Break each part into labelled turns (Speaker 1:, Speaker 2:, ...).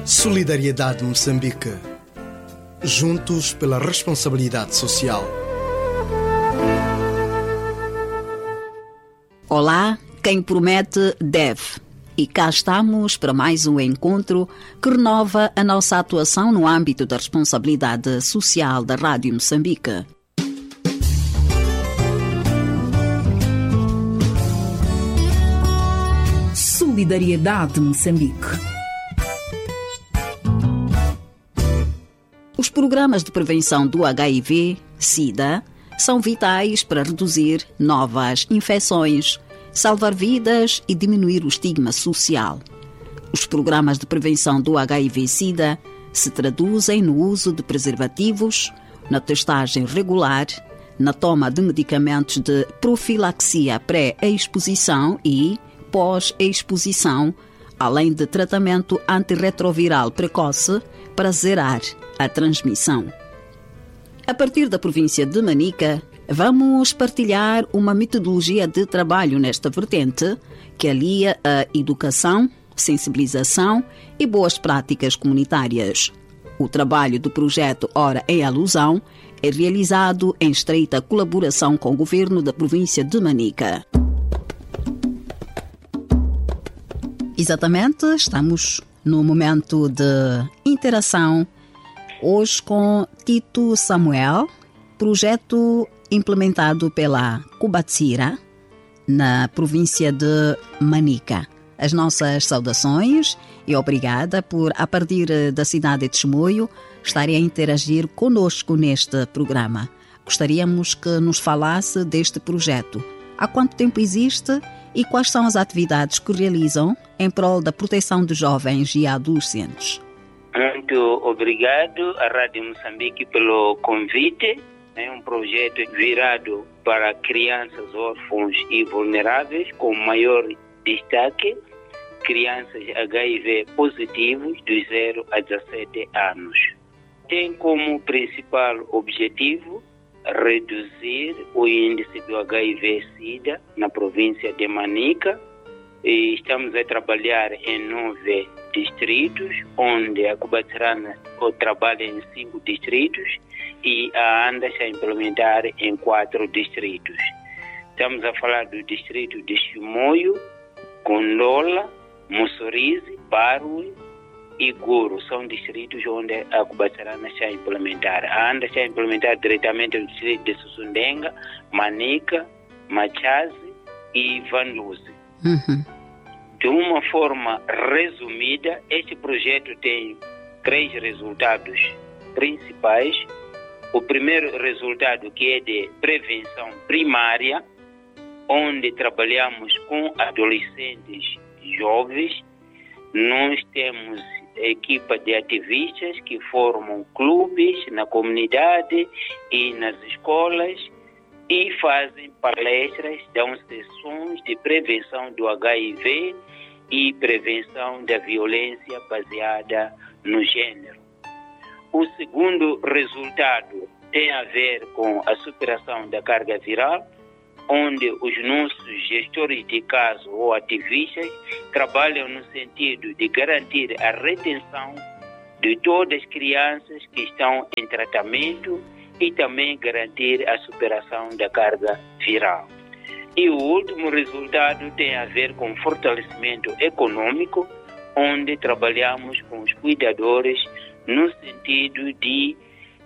Speaker 1: Solidariedade Moçambique. Juntos pela responsabilidade social.
Speaker 2: Olá, quem promete deve. E cá estamos para mais um encontro que renova a nossa atuação no âmbito da responsabilidade social da Rádio Moçambique.
Speaker 3: Solidariedade Moçambique.
Speaker 2: Os programas de prevenção do HIV-Sida são vitais para reduzir novas infecções, salvar vidas e diminuir o estigma social. Os programas de prevenção do HIV-Sida se traduzem no uso de preservativos, na testagem regular, na toma de medicamentos de profilaxia pré-exposição e pós-exposição, além de tratamento antirretroviral precoce para zerar a transmissão. A partir da província de Manica, vamos partilhar uma metodologia de trabalho nesta vertente que alia a educação, sensibilização e boas práticas comunitárias. O trabalho do projeto Hora em Alusão é realizado em estreita colaboração com o governo da província de Manica. Exatamente, estamos no momento de interação hoje com Tito Samuel, projeto implementado pela Cubatsira, na província de Manica. As nossas saudações e obrigada por, a partir da cidade de Chimoio, estarem a interagir conosco neste programa. Gostaríamos que nos falasse deste projeto. Há quanto tempo existe e quais são as atividades que realizam em prol da proteção de jovens e adolescentes?
Speaker 4: Muito obrigado à Rádio Moçambique pelo convite. É um projeto virado para crianças órfãos e vulneráveis, com maior destaque crianças HIV positivos dos 0 a 17 anos. Tem como principal objetivo reduzir o índice do HIV-Sida na província de Manica. E estamos a trabalhar em 9 distritos, onde a Cubatsirana trabalha em 5 distritos e a ANDA está a implementar em 4 distritos. Estamos a falar do distrito de Chimoio, Gondola, Mussorize, Barue e Guru. São distritos onde a Cubatsirana está a implementar. A ANDA está a implementar diretamente no distrito de Sussundenga, Manica, Machaze e Vanluze. De uma forma resumida, este projeto tem 3 resultados principais. O primeiro resultado, que é de prevenção primária, onde trabalhamos com adolescentes jovens. Nós temos equipa de ativistas que formam clubes na comunidade e nas escolas e fazem palestras, dão sessões de prevenção do HIV e prevenção da violência baseada no gênero. O segundo resultado tem a ver com a superação da carga viral, onde os nossos gestores de caso ou ativistas trabalham no sentido de garantir a retenção de todas as crianças que estão em tratamento e também garantir a superação da carga viral. E o último resultado tem a ver com fortalecimento econômico, onde trabalhamos com os cuidadores no sentido de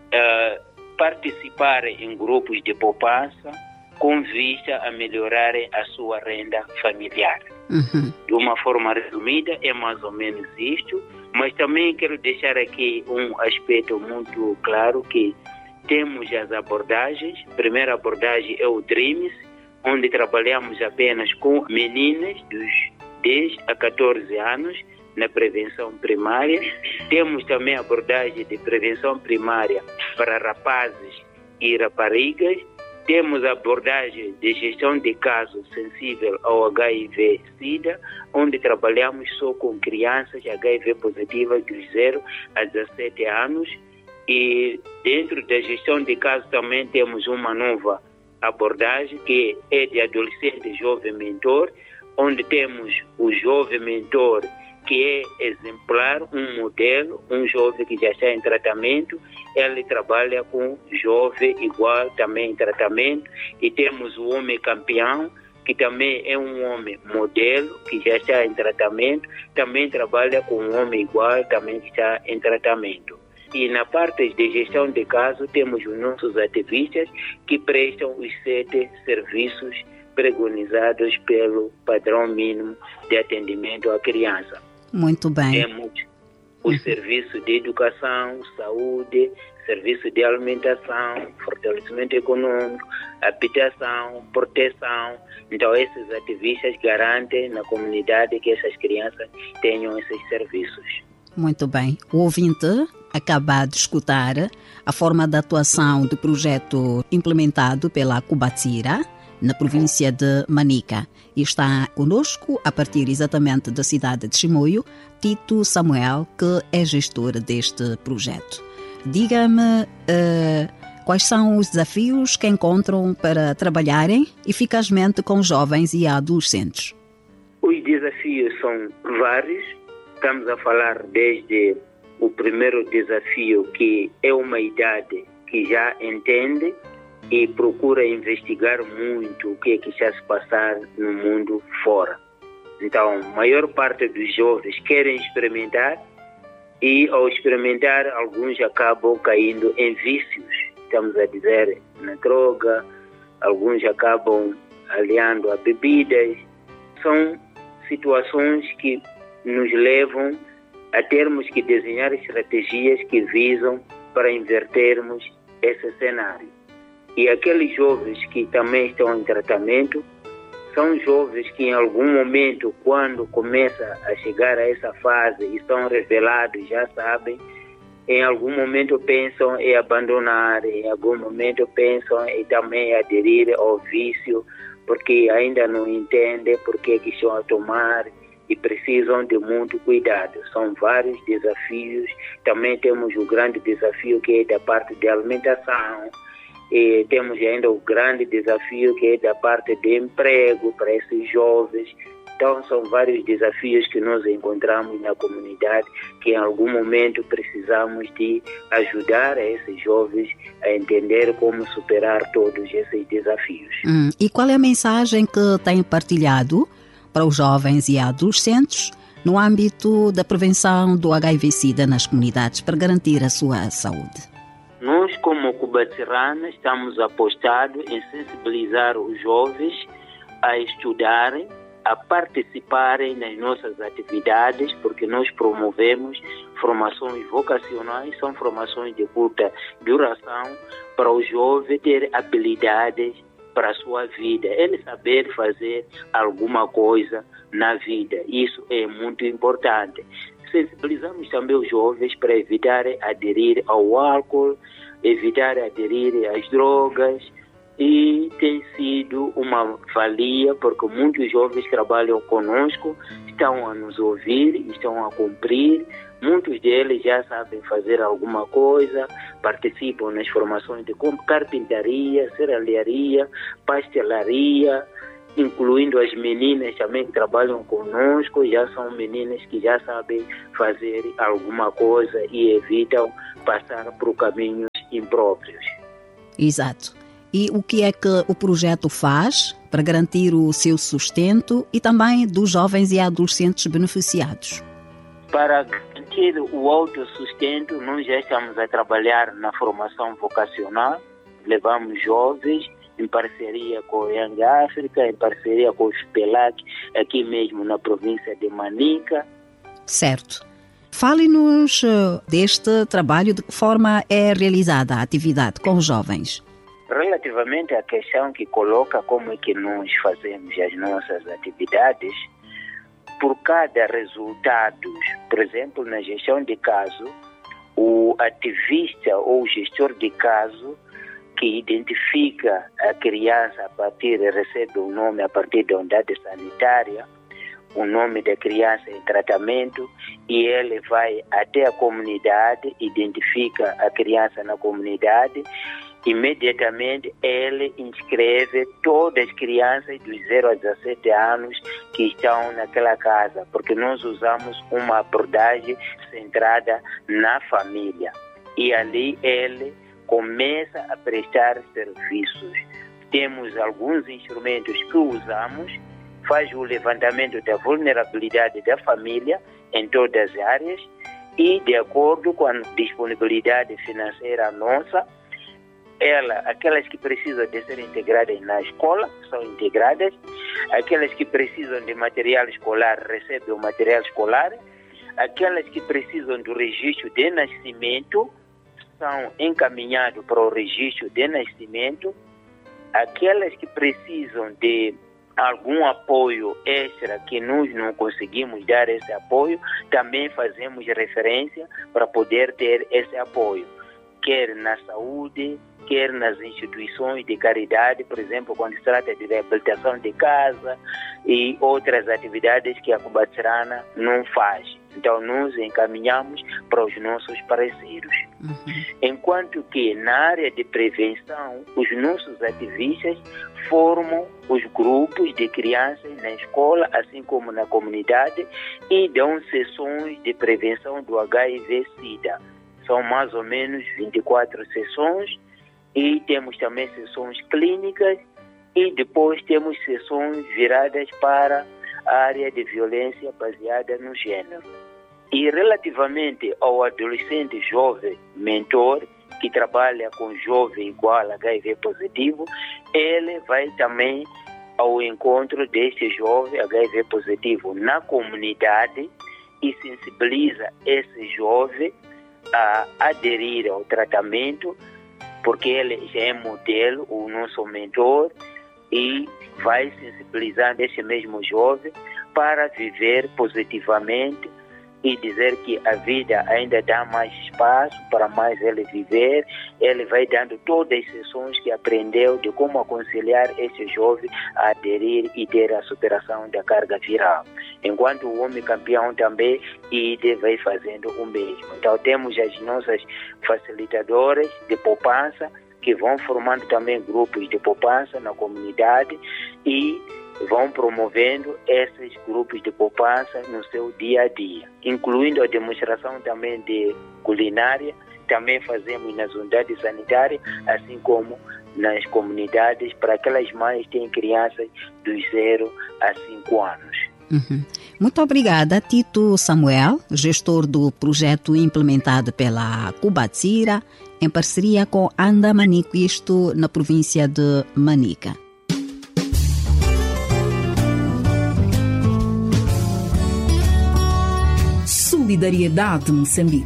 Speaker 4: participar em grupos de poupança com vista a melhorarem a sua renda familiar. De uma forma resumida, é mais ou menos isto, mas também quero deixar aqui um aspecto muito claro, que temos as abordagens. A primeira abordagem é o DREAMS, onde trabalhamos apenas com meninas dos 10 a 14 anos na prevenção primária. Temos também a abordagem de prevenção primária para rapazes e raparigas. Temos a abordagem de gestão de casos sensível ao HIV-Sida, onde trabalhamos só com crianças HIV positivas dos 0 a 17 anos. E dentro da gestão de casos também temos uma nova abordagem, que é de adolescente jovem mentor, onde temos o jovem mentor que é exemplar, um modelo, um jovem que já está em tratamento, ele trabalha com jovem igual também em tratamento, e temos o homem campeão, que também é um homem modelo, que já está em tratamento, também trabalha com um homem igual, também que está em tratamento. E na parte de gestão de caso, temos os nossos ativistas que prestam os 7 serviços preconizados pelo padrão mínimo de atendimento à criança.
Speaker 2: Muito bem.
Speaker 4: Temos o serviço de educação, saúde, serviço de alimentação, fortalecimento econômico, habitação, proteção. Então, esses ativistas garantem na comunidade que essas crianças tenham esses serviços.
Speaker 2: Muito bem. O ouvinte acaba de escutar a forma de atuação do projeto implementado pela Cubatira, na província de Manica. E está conosco, a partir exatamente da cidade de Chimoio, Tito Samuel, que é gestor deste projeto. Diga-me quais são os desafios que encontram para trabalharem eficazmente com jovens e adolescentes.
Speaker 4: Os desafios são vários. Estamos a falar desde o primeiro desafio, que é uma idade que já entende e procura investigar muito o que está se passar no mundo fora. Então, a maior parte dos jovens querem experimentar e, ao experimentar, alguns acabam caindo em vícios, estamos a dizer, na droga, alguns acabam aliando a bebidas. São situações que nos levam a termos que desenhar estratégias que visam para invertermos esse cenário. E aqueles jovens que também estão em tratamento são jovens que em algum momento, quando começa a chegar a essa fase e são revelados, já sabem, em algum momento pensam em abandonar, em algum momento pensam em também aderir ao vício, porque ainda não entendem por que estão a tomar e precisam de muito cuidado. São vários desafios. Também temos o grande desafio que é da parte de alimentação. E temos ainda o grande desafio que é da parte de emprego para esses jovens. Então, são vários desafios que nós encontramos na comunidade, que em algum momento precisamos de ajudar a esses jovens a entender como superar todos esses desafios.
Speaker 2: E qual é a mensagem que tem partilhado para os jovens e adolescentes no âmbito da prevenção do HIV/SIDA nas comunidades para garantir a sua saúde?
Speaker 4: Nós, como Cubatirana, estamos apostados em sensibilizar os jovens a estudarem, a participarem nas nossas atividades, porque nós promovemos formações vocacionais, são formações de curta duração, para o jovem ter habilidades para a sua vida, ele saber fazer alguma coisa na vida. Isso é muito importante. Sensibilizamos também os jovens para evitar aderir ao álcool, evitar aderir às drogas, e tem sido uma valia, porque muitos jovens trabalham conosco, estão a nos ouvir, estão a cumprir. Muitos deles já sabem fazer alguma coisa, participam nas formações de carpintaria, serralharia, pastelaria, incluindo as meninas também que trabalham conosco, já são meninas que já sabem fazer alguma coisa e evitam passar por caminhos impróprios.
Speaker 2: Exato. E o que é que o projeto faz para garantir o seu sustento e também dos jovens e adolescentes beneficiados?
Speaker 4: Para garantir o autossustento, nós já estamos a trabalhar na formação vocacional. Levamos jovens em parceria com o Young Africa, em parceria com o FPELAC, aqui mesmo na província de Manica.
Speaker 2: Certo. Fale-nos deste trabalho, de que forma é realizada a atividade com os jovens.
Speaker 4: Relativamente à questão que coloca como é que nós fazemos as nossas atividades, por cada resultado, por exemplo, na gestão de caso, o ativista ou o gestor de caso que identifica a criança a partir, recebe o nome a partir da unidade sanitária, o nome da criança em tratamento, e ele vai até a comunidade, identifica a criança na comunidade, imediatamente ele inscreve todas as crianças dos 0 a 17 anos que estão naquela casa, porque nós usamos uma abordagem centrada na família. E ali ele começa a prestar serviços. Temos alguns instrumentos que usamos, faz o levantamento da vulnerabilidade da família em todas as áreas e, de acordo com a disponibilidade financeira nossa, aquelas que precisam de ser integradas na escola são integradas, aquelas que precisam de material escolar recebem o material escolar, aquelas que precisam do registro de nascimento são encaminhadas para o registro de nascimento, aquelas que precisam de algum apoio extra que nós não conseguimos dar esse apoio, também fazemos referência para poder ter esse apoio, quer na saúde, quer nas instituições de caridade, por exemplo, quando se trata de reabilitação de casa e outras atividades que a Cubatsirana não faz. Então, nós encaminhamos para os nossos parceiros. Enquanto que na área de prevenção, os nossos ativistas formam os grupos de crianças na escola, assim como na comunidade, e dão sessões de prevenção do HIV-Sida. São mais ou menos 24 sessões, e temos também sessões clínicas, e depois temos sessões viradas para a área de violência baseada no gênero. E relativamente ao adolescente jovem mentor, que trabalha com jovem igual HIV positivo, ele vai também ao encontro deste jovem HIV positivo na comunidade e sensibiliza esse jovem a aderir ao tratamento, porque ele já é modelo, o nosso mentor, e vai sensibilizando esse mesmo jovem para viver positivamente e dizer que a vida ainda dá mais espaço para mais ele viver. Ele vai dando todas as sessões que aprendeu de como aconselhar esse jovem a aderir e ter a superação da carga viral. Enquanto o homem campeão também vai fazendo o mesmo. Então temos as nossas facilitadoras de poupança que vão formando também grupos de poupança na comunidade e vão promovendo esses grupos de poupança no seu dia a dia, incluindo a demonstração também de culinária. Também fazemos nas unidades sanitárias, assim como nas comunidades, para aquelas mães que têm crianças dos 0 a 5 anos.
Speaker 2: Muito obrigada, Tito Samuel, gestor do projeto implementado pela Cubatsira, em parceria com Anda Manico, isto na província de Manica.
Speaker 3: Solidariedade Moçambique.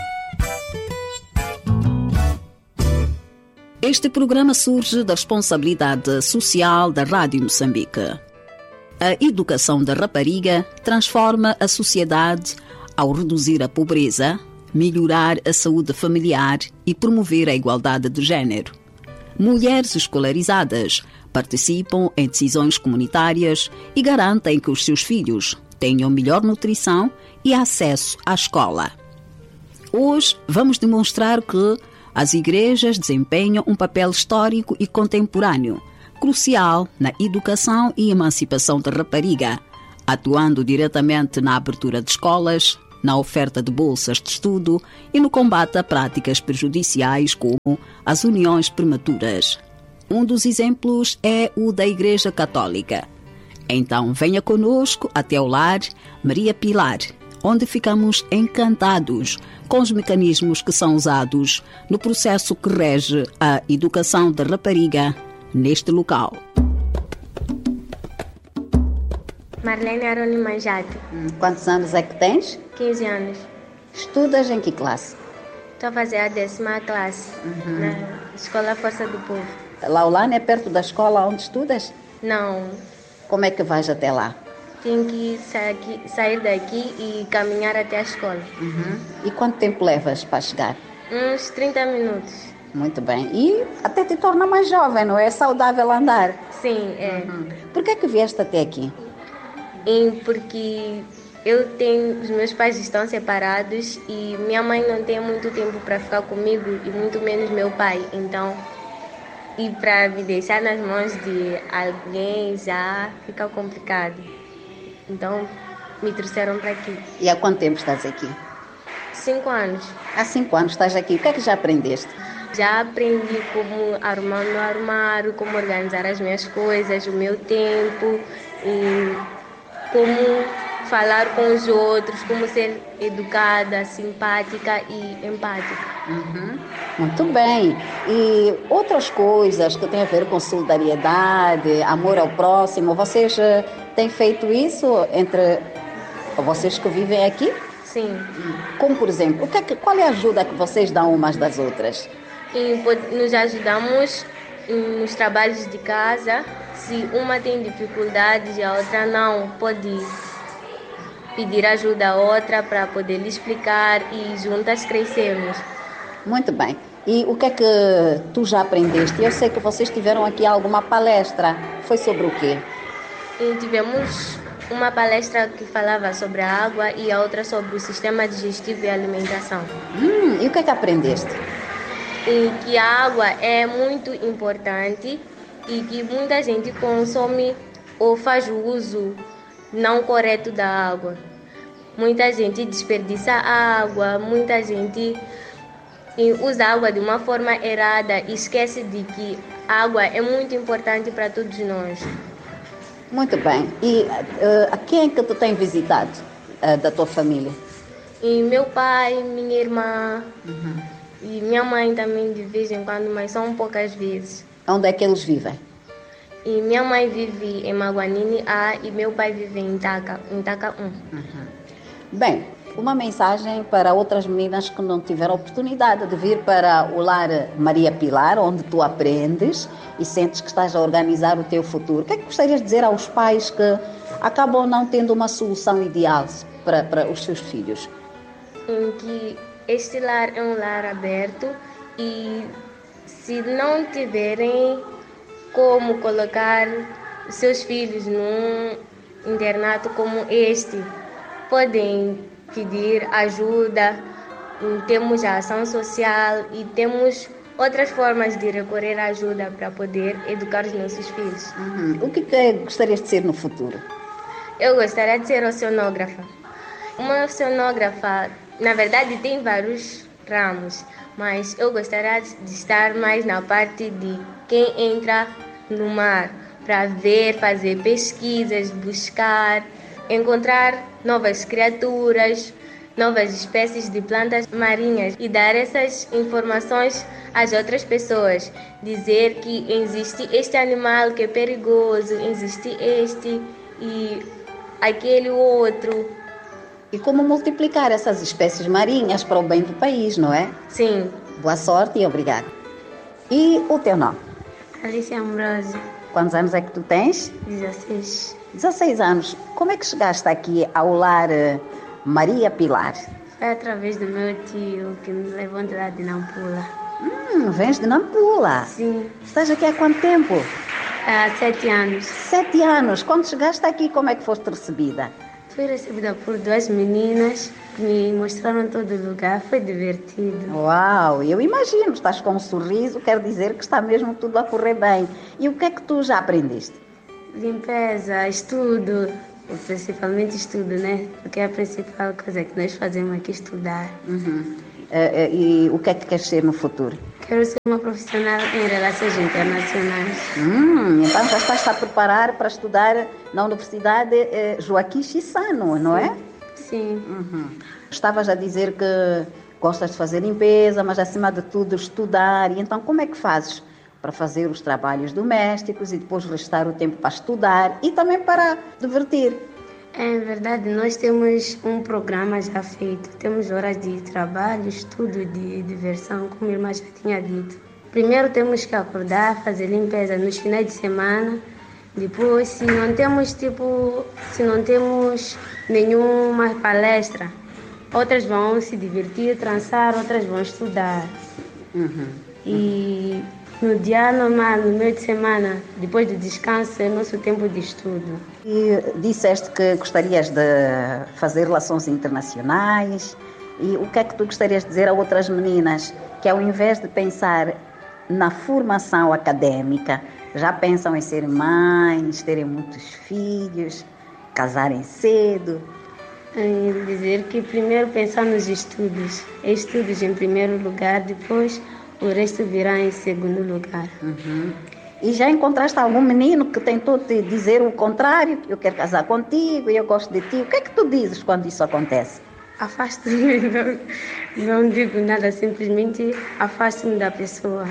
Speaker 2: Este programa surge da responsabilidade social da Rádio Moçambique. A educação da rapariga transforma a sociedade ao reduzir a pobreza, melhorar a saúde familiar e promover a igualdade de género. Mulheres escolarizadas participam em decisões comunitárias e garantem que os seus filhos tenham melhor nutrição e acesso à escola. Hoje vamos demonstrar que as igrejas desempenham um papel histórico e contemporâneo, crucial na educação e emancipação da rapariga, atuando diretamente na abertura de escolas, na oferta de bolsas de estudo e no combate a práticas prejudiciais como as uniões prematuras. Um dos exemplos é o da Igreja Católica. Então venha conosco até ao lar Maria Pilar, onde ficamos encantados com os mecanismos que são usados no processo que rege a educação da rapariga neste local.
Speaker 5: Marlene Aroni Manjate.
Speaker 2: Quantos anos é que tens?
Speaker 5: 15 anos.
Speaker 2: Estudas em que classe?
Speaker 5: Estou a fazer a 10ª classe na Escola Força do Povo.
Speaker 2: Laulane é perto da escola onde estudas?
Speaker 5: Não.
Speaker 2: Como é que vais até lá?
Speaker 5: Tenho que sair daqui e caminhar até a escola.
Speaker 2: E quanto tempo levas para chegar?
Speaker 5: Uns 30 minutos.
Speaker 2: Muito bem. E até te torna mais jovem, não é? É saudável andar.
Speaker 5: Sim, é.
Speaker 2: Por que é que vieste até aqui?
Speaker 5: Porque os meus pais estão separados e minha mãe não tem muito tempo para ficar comigo e muito menos meu pai. Então E para me deixar nas mãos de alguém já fica complicado. Então, me trouxeram para aqui.
Speaker 2: E há quanto tempo estás aqui?
Speaker 5: 5 anos.
Speaker 2: Há 5 anos estás aqui. O que é que já aprendeste?
Speaker 5: Já aprendi como arrumar o meu armário, como organizar as minhas coisas, o meu tempo, e como falar com os outros, como ser educada, simpática e empática.
Speaker 2: Muito bem. E outras coisas que têm a ver com solidariedade, amor ao próximo, vocês têm feito isso entre vocês que vivem aqui?
Speaker 5: Sim.
Speaker 2: Como, por exemplo, qual é a ajuda que vocês dão umas das outras?
Speaker 5: E nos ajudamos nos trabalhos de casa. Se uma tem dificuldades e a outra não, pode pedir ajuda a outra para poder lhe explicar e juntas crescemos.
Speaker 2: Muito bem. E o que é que tu já aprendeste? Eu sei que vocês tiveram aqui alguma palestra. Foi sobre o quê?
Speaker 5: E tivemos uma palestra que falava sobre a água e a outra sobre o sistema digestivo e alimentação.
Speaker 2: E o que é que aprendeste?
Speaker 5: E que a água é muito importante e que muita gente consome ou faz o uso não correto da água. Muita gente desperdiça a água, muita gente usa a água de uma forma errada e esquece de que a água é muito importante para todos nós.
Speaker 2: Muito bem. E a quem é que tu tens visitado da tua família?
Speaker 5: E meu pai, minha irmã e minha mãe também de vez em quando, mas são poucas vezes.
Speaker 2: Onde é que eles vivem?
Speaker 5: E minha mãe vive em Maguanini A e meu pai vive em Taca 1.
Speaker 2: Bem, uma mensagem para outras meninas que não tiveram oportunidade de vir para o Lar Maria Pilar, onde tu aprendes e sentes que estás a organizar o teu futuro. O que é que gostarias de dizer aos pais que acabam não tendo uma solução ideal para os seus filhos?
Speaker 5: Em que este lar é um lar aberto e se não tiverem como colocar seus filhos num internato como este, podem pedir ajuda. Temos a ação social e temos outras formas de recorrer à ajuda para poder educar os nossos filhos.
Speaker 2: O que gostarias de ser no futuro?
Speaker 5: Eu gostaria de ser oceanógrafa. Uma oceanógrafa, na verdade, tem vários ramos, mas eu gostaria de estar mais na parte de quem entra no mar para ver, fazer pesquisas, buscar, encontrar novas criaturas, novas espécies de plantas marinhas e dar essas informações às outras pessoas. Dizer que existe este animal que é perigoso, existe este e aquele outro.
Speaker 2: E como multiplicar essas espécies marinhas para o bem do país, não é?
Speaker 5: Sim.
Speaker 2: Boa sorte e obrigada. E o teu nome?
Speaker 5: Alicia Ambrosio.
Speaker 2: Quantos anos é que tu tens?
Speaker 5: 16.
Speaker 2: 16 anos. Como é que chegaste aqui ao Lar Maria Pilar?
Speaker 5: Foi através do meu tio que me levou de lá de Nampula.
Speaker 2: Vens de Nampula?
Speaker 5: Sim.
Speaker 2: Estás aqui há quanto tempo?
Speaker 5: Há 7 anos.
Speaker 2: 7 anos. Quando chegaste aqui, como é que foste recebida?
Speaker 5: Fui recebida por 2 meninas que me mostraram todo o lugar. Foi divertido.
Speaker 2: Uau, eu imagino. Estás com um sorriso, quer dizer que está mesmo tudo a correr bem. E o que é que tu já aprendeste?
Speaker 5: Limpeza, estudo, principalmente estudo, né? Porque é a principal coisa que nós fazemos aqui, estudar.
Speaker 2: E o que é que queres ser no futuro?
Speaker 5: Quero ser uma profissional em relações internacionais.
Speaker 2: Então já estás a preparar para estudar na Universidade Joaquim Chissano, não é?
Speaker 5: Sim.
Speaker 2: Estavas a dizer que gostas de fazer limpeza, mas acima de tudo estudar. E então como é que fazes para fazer os trabalhos domésticos e depois restar o tempo para estudar e também para divertir?
Speaker 5: É verdade, nós temos um programa já feito. Temos horas de trabalho, estudo, de diversão, como a irmã já tinha dito. Primeiro temos que acordar, fazer limpeza nos finais de semana. Depois, se não temos nenhuma palestra, outras vão se divertir, trançar, outras vão estudar. E no dia normal, no meio de semana, depois do descanso, é nosso tempo de estudo.
Speaker 2: E disseste que gostarias de fazer relações internacionais. E o que é que tu gostarias de dizer a outras meninas que ao invés de pensar na formação acadêmica? Já pensam em ser mães, terem muitos filhos, casarem cedo?
Speaker 5: Dizer que primeiro pensar nos estudos. Estudos em primeiro lugar, depois o resto virá em segundo lugar.
Speaker 2: E já encontraste algum menino que tentou te dizer o contrário? Eu quero casar contigo, eu gosto de ti. O que é que tu dizes quando isso acontece?
Speaker 5: Afasto-me, não digo nada, simplesmente afasto-me da pessoa.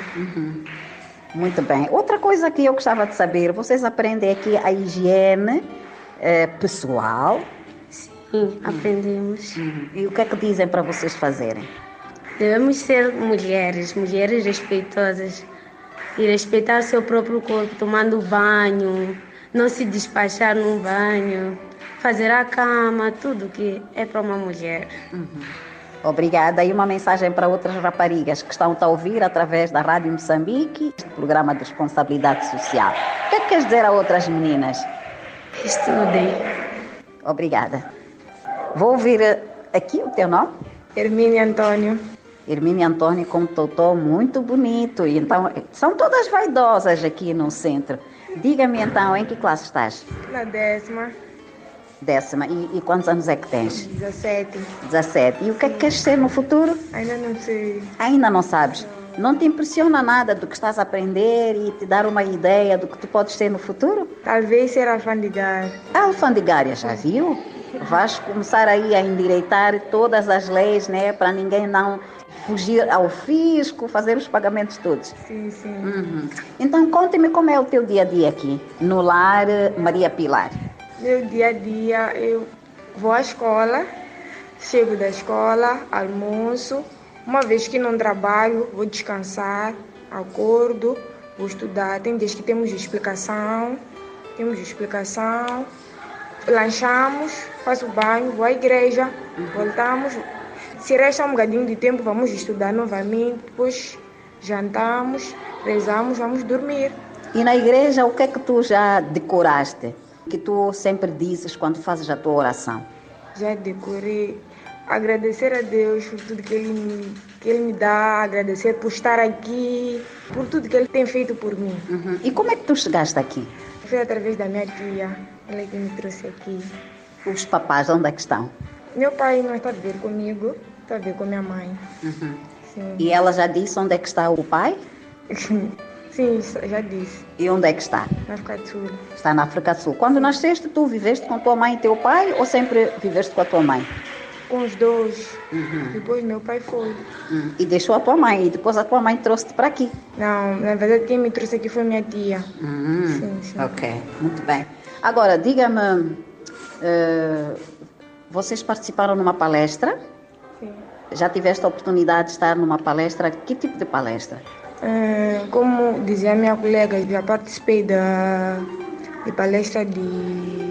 Speaker 2: Muito bem. Outra coisa que eu gostava de saber, vocês aprendem aqui a higiene pessoal?
Speaker 5: Sim, aprendemos.
Speaker 2: E o que é que dizem para vocês fazerem?
Speaker 5: Devemos ser mulheres respeitosas e respeitar seu próprio corpo, tomando banho, não se despachar no banho, fazer a cama, tudo que é para uma mulher.
Speaker 2: Obrigada. E uma mensagem para outras raparigas que estão a ouvir através da Rádio Moçambique, este programa de responsabilidade social. O que é que queres dizer a outras meninas?
Speaker 5: Estudem.
Speaker 2: Obrigada. Vou ouvir aqui o teu nome?
Speaker 6: Hermínia Antônio.
Speaker 2: Hermínia Antônio com um totó muito bonito. E então, são todas vaidosas aqui no centro. Diga-me então, em que classe estás?
Speaker 6: Na 10ª.
Speaker 2: 10ª. E quantos anos é que tens?
Speaker 6: 17.
Speaker 2: 17. E o que é que queres ser no futuro?
Speaker 6: Ainda não sei.
Speaker 2: Ainda não sabes? Não te impressiona nada do que estás a aprender e te dar uma ideia do que tu podes ser no futuro?
Speaker 6: Talvez ser alfandegária.
Speaker 2: A alfandegária, já viu? Vais começar aí a endireitar todas as leis, né? Para ninguém não fugir ao fisco, fazer os pagamentos todos.
Speaker 6: Sim, sim.
Speaker 2: Então, conte-me como é o teu dia a dia aqui, no lar Maria Pilar.
Speaker 6: Meu dia a dia, eu vou à escola, chego da escola, almoço. Uma vez que não trabalho, vou descansar, acordo, vou estudar. Tem dias que temos explicação, lanchamos, faço banho, vou à igreja, voltamos. Se resta um bocadinho de tempo, vamos estudar novamente, depois jantamos, rezamos, vamos dormir.
Speaker 2: E na igreja, o que é que tu já decoraste? Que tu sempre dizes quando fazes a tua oração?
Speaker 6: Já decorei. Agradecer a Deus por tudo que Ele me dá, agradecer por estar aqui, por tudo que Ele tem feito por mim.
Speaker 2: E como é que tu chegaste aqui?
Speaker 6: Foi através da minha tia, ela que me trouxe aqui.
Speaker 2: Os papás, onde é que estão?
Speaker 6: Meu pai não está a ver comigo, está a ver com minha mãe. Sim.
Speaker 2: E ela já disse onde é que está o pai?
Speaker 6: Sim, já disse.
Speaker 2: E onde é que está?
Speaker 6: Na África do Sul.
Speaker 2: Está na África do Sul. Quando nasceste, tu viveste com tua mãe e teu pai ou sempre viveste com a tua mãe?
Speaker 6: Com os dois. Depois meu pai foi.
Speaker 2: E deixou a tua mãe e depois a tua mãe trouxe-te para aqui?
Speaker 6: Não, na verdade quem me trouxe aqui foi minha tia. Sim.
Speaker 2: Ok, muito bem. Agora, diga-me, vocês participaram numa palestra?
Speaker 6: Sim.
Speaker 2: Já tiveste a oportunidade de estar numa palestra? Que tipo de palestra?
Speaker 6: Como dizia minha colega, já participei de palestra de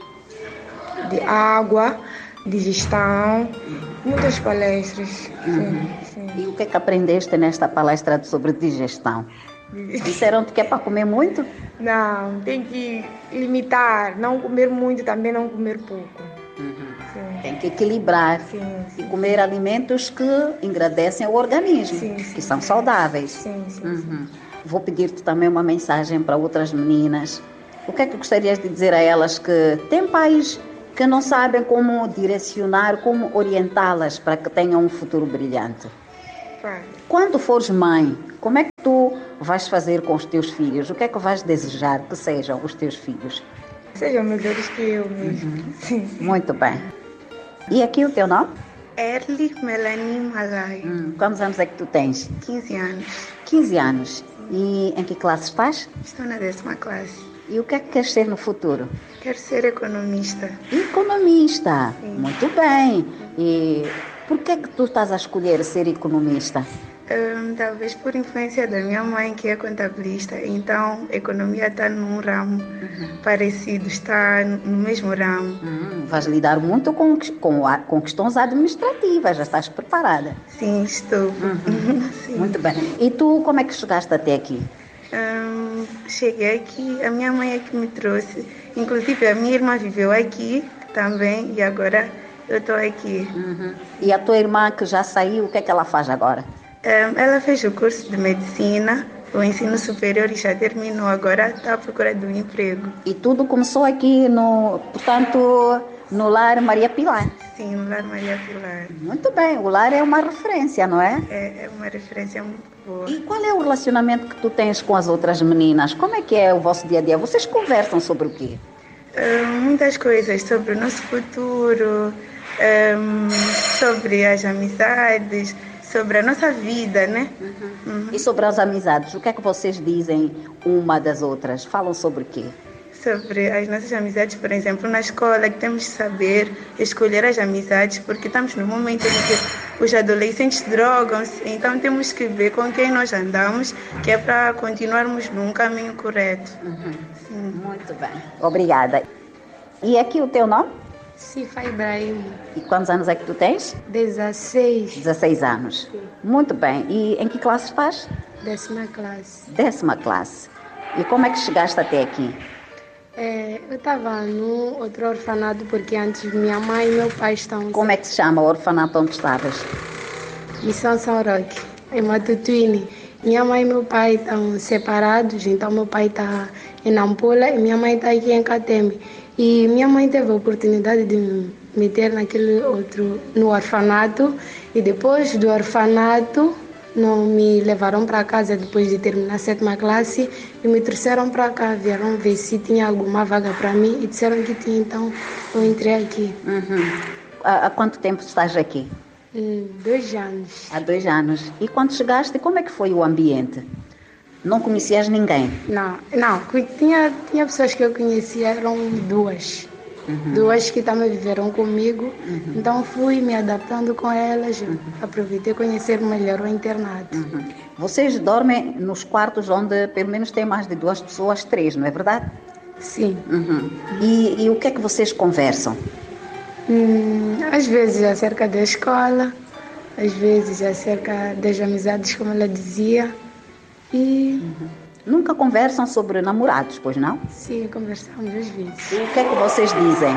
Speaker 6: água, de gestão, muitas palestras. Sim.
Speaker 2: E o que é que aprendeste nesta palestra sobre digestão? Disseram-te que é para comer muito?
Speaker 6: Não, tem que limitar, não comer muito, também não comer pouco.
Speaker 2: Tem que equilibrar e comer alimentos que engrandecem o organismo, que são saudáveis.
Speaker 6: Sim.
Speaker 2: Vou pedir-te também uma mensagem para outras meninas. O que é que gostarias de dizer a elas que têm pais que não sabem como direcionar, como orientá-las para que tenham um futuro brilhante? Quando fores mãe, como é que tu vais fazer com os teus filhos? O que é que vais desejar que sejam os teus filhos?
Speaker 6: Sejam melhores que eu mesmo. Sim.
Speaker 2: Muito bem. E aqui o teu nome?
Speaker 6: Erly Melanie Malai.
Speaker 2: Quantos anos é que tu tens?
Speaker 6: 15 anos.
Speaker 2: 15 anos. E em que classe estás?
Speaker 6: Estou na 10ª classe.
Speaker 2: E o que é que queres ser no futuro?
Speaker 6: Quero ser economista.
Speaker 2: Economista.
Speaker 6: Sim.
Speaker 2: Muito bem. E por que é que tu estás a escolher ser economista?
Speaker 6: Talvez por influência da minha mãe, que é contabilista. Então, a economia está num ramo parecido, está no mesmo ramo.
Speaker 2: Vais lidar muito com questões administrativas, já estás preparada?
Speaker 6: Sim, estou. Sim.
Speaker 2: Muito bem. E tu, como é que chegaste até aqui?
Speaker 6: Cheguei aqui, a minha mãe é que me trouxe. Inclusive, a minha irmã viveu aqui também e agora eu estou aqui.
Speaker 2: E a tua irmã que já saiu, o que é que ela faz agora?
Speaker 6: Ela fez o curso de medicina, o ensino superior e já terminou. Agora está à procura de um emprego.
Speaker 2: E tudo começou aqui no Lar Maria Pilar.
Speaker 6: Sim, no Lar Maria Pilar.
Speaker 2: Muito bem, o lar é uma referência, não é?
Speaker 6: É uma referência muito boa.
Speaker 2: E qual é o relacionamento que tu tens com as outras meninas? Como é que é o vosso dia a dia? Vocês conversam sobre o quê?
Speaker 6: Muitas coisas sobre o nosso futuro, sobre as amizades, sobre a nossa vida, né?
Speaker 2: E sobre as amizades, o que é que vocês dizem uma das outras? Falam sobre o quê?
Speaker 6: Sobre as nossas amizades, por exemplo, na escola, que temos de saber escolher as amizades, porque estamos no momento em que os adolescentes drogam-se, então temos que ver com quem nós andamos, que é para continuarmos num caminho correto. Sim.
Speaker 2: Muito bem. Obrigada. E aqui o teu nome?
Speaker 5: Sifa Ibrahim.
Speaker 2: E quantos anos é que tu tens?
Speaker 5: 16.
Speaker 2: 16 anos.
Speaker 5: Sim.
Speaker 2: Muito bem. E em que classe estás?
Speaker 5: 10ª classe.
Speaker 2: 10ª classe. E como é que chegaste até aqui?
Speaker 5: Eu estava no outro orfanato porque antes minha mãe e meu pai estão...
Speaker 2: Como é que se chama o orfanato onde estavas?
Speaker 5: Missão São Roque, em Matutuine. Minha mãe e meu pai estão separados, então meu pai está em Nampula e minha mãe está aqui em Catembe. E minha mãe teve a oportunidade de me meter no orfanato, e depois do orfanato não me levaram para casa depois de terminar a 7ª classe e me trouxeram para cá, vieram ver se tinha alguma vaga para mim e disseram que tinha, então eu entrei aqui.
Speaker 2: Há quanto tempo estás aqui?
Speaker 5: 2 anos.
Speaker 2: Há 2 anos. E quando chegaste, como é que foi o ambiente? Não conhecias ninguém?
Speaker 5: Não. Tinha pessoas que eu conhecia, eram 2. 2 que também viveram comigo. Então fui me adaptando com elas. Aproveitei conhecer melhor o internato.
Speaker 2: Vocês dormem nos quartos onde pelo menos tem mais de 2 pessoas, 3, não é verdade?
Speaker 5: Sim.
Speaker 2: E o que é que vocês conversam?
Speaker 5: Às vezes acerca da escola, às vezes acerca das amizades, como ela dizia. E...
Speaker 2: Nunca conversam sobre namorados, pois não?
Speaker 5: Sim, conversamos às vezes.
Speaker 2: E o que é que vocês dizem?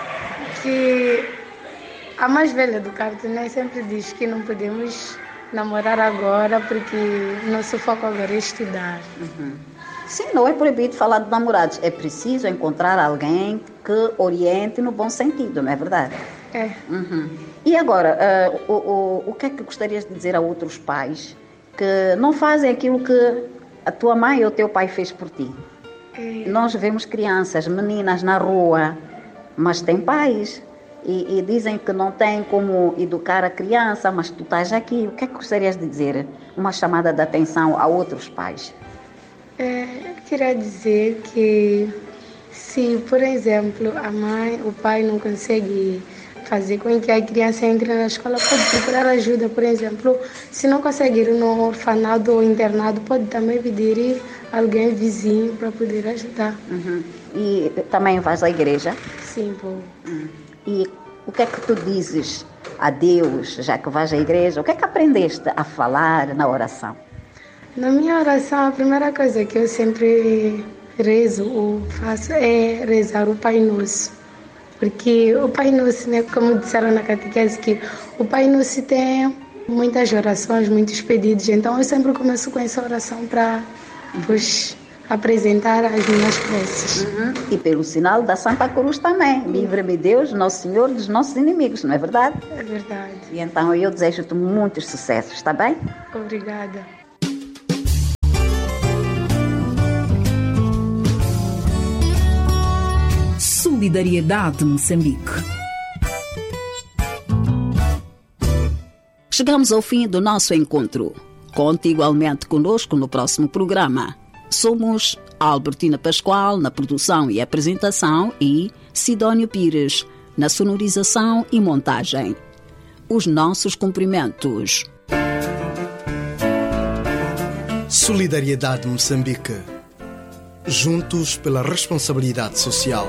Speaker 5: Que a mais velha do quarto, né, sempre diz que não podemos namorar agora porque nosso foco agora é estudar.
Speaker 2: Sim, não é proibido falar de namorados. É preciso encontrar alguém que oriente no bom sentido, não é verdade?
Speaker 5: É.
Speaker 2: E agora, o que é que gostarias de dizer a outros pais que não fazem aquilo que a tua mãe ou o teu pai fez por ti? Nós vemos crianças, meninas na rua, mas têm pais e dizem que não têm como educar a criança, mas tu estás aqui. O que é que gostarias de dizer? Uma chamada de atenção a outros pais.
Speaker 5: Eu queria dizer que se, por exemplo, a mãe, o pai não consegue fazer com que a criança entre na escola, pode procurar ajuda. Por exemplo, se não conseguir ir no orfanato ou internado, pode também pedir alguém vizinho para poder ajudar.
Speaker 2: E também vais à igreja?
Speaker 5: Sim, vou.
Speaker 2: E o que é que tu dizes a Deus, já que vais à igreja? O que é que aprendeste a falar na oração?
Speaker 5: Na minha oração, a primeira coisa que eu sempre rezo ou faço é rezar o Pai Nosso. Porque o Pai Nosso, né, como disseram na catequese, que o Pai Nosso tem muitas orações, muitos pedidos. Então eu sempre começo com essa oração para apresentar as minhas preces.
Speaker 2: E pelo sinal da Santa Cruz também. Livra-me Deus, Nosso Senhor, dos nossos inimigos, não é verdade?
Speaker 5: É verdade.
Speaker 2: E então eu desejo-te muitos sucessos, está bem?
Speaker 5: Obrigada.
Speaker 3: Solidariedade Moçambique.
Speaker 2: Chegamos ao fim do nosso encontro. Conte igualmente conosco no próximo programa. Somos Albertina Pascoal na produção e apresentação e Sidónio Pires na sonorização e montagem. Os nossos cumprimentos.
Speaker 1: Solidariedade Moçambique. Juntos pela responsabilidade social.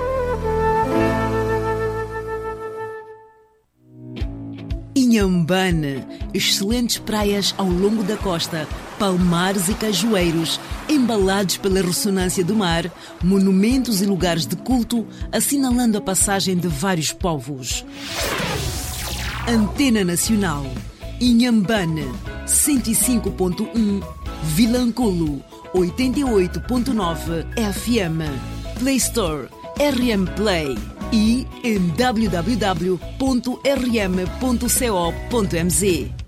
Speaker 7: Inhambane, excelentes praias ao longo da costa, palmares e cajueiros, embalados pela ressonância do mar, monumentos e lugares de culto, assinalando a passagem de vários povos. Antena Nacional, Inhambane, 105.1, Vilanculo 88.9 FM, Play Store RM Play e em www.rm.co.mz.